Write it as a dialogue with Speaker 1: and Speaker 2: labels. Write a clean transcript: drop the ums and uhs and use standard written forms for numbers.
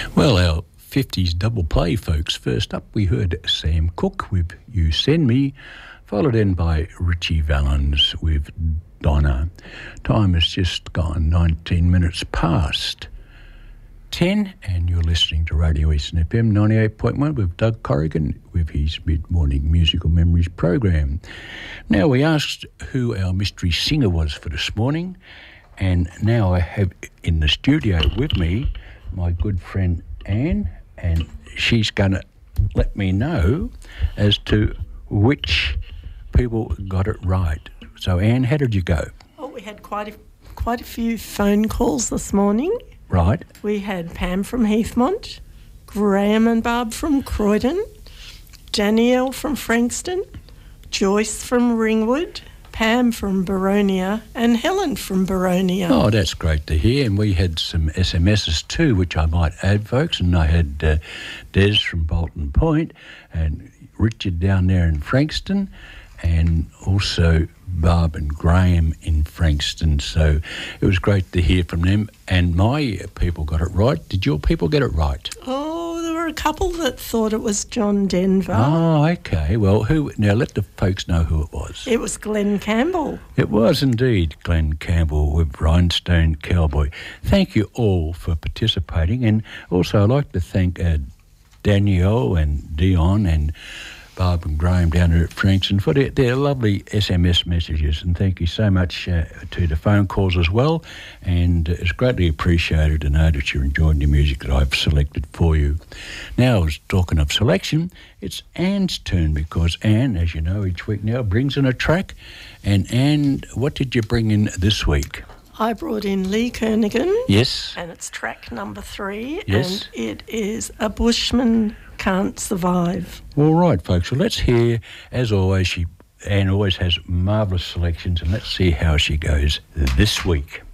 Speaker 1: Well, our 50s double play, folks. First up, we heard Sam Cooke with You Send Me, followed in by Richie Valens with Donna. Time has just gone 19 minutes past 10, and you're listening to Radio Eastern FM 98.1 with Doug Corrigan with his Mid-Morning Musical Memories program. Now, we asked who our mystery singer was for this morning, and now I have in the studio with me my good friend Anne, and she's going to let me know as to which people got it right. So, Anne, how did you go?
Speaker 2: Oh, we had quite a few phone calls this morning.
Speaker 1: Right.
Speaker 2: We had Pam from Heathmont, Graham and Barb from Croydon, Danielle from Frankston, Joyce from Ringwood, Pam from Baronia, and Helen from Baronia.
Speaker 1: Oh, that's great to hear. And we had some SMSs too, which I might add, folks. And I had Des from Bolton Point and Richard down there in Frankston, and also Barb and Graham in Frankston. So it was great to hear from them. And my people got it right. Did your people get it right?
Speaker 2: Oh, there were a couple that thought it was John Denver.
Speaker 1: Oh, okay. Well, now let the folks know who it was.
Speaker 2: It was Glenn Campbell.
Speaker 1: It was indeed Glenn Campbell with Rhinestone Cowboy. Thank you all for participating. And also I'd like to thank Danielle and Dion and Barb and Graham down there at Frankston for their lovely SMS messages, and thank you so much to the phone calls as well, and it's greatly appreciated to know that you're enjoying the music that I've selected for you. Now, talking of selection, it's Anne's turn, because Anne, as you know, each week now brings in a track. And Anne, what did you bring in this week?
Speaker 2: I brought in Lee Kernaghan.
Speaker 1: Yes.
Speaker 2: And it's track number 3.
Speaker 1: Yes.
Speaker 2: And it is A Bushman Can't Survive.
Speaker 1: All right, folks. Well, let's hear, as always, Anne always has marvellous selections, and let's see how she goes this week.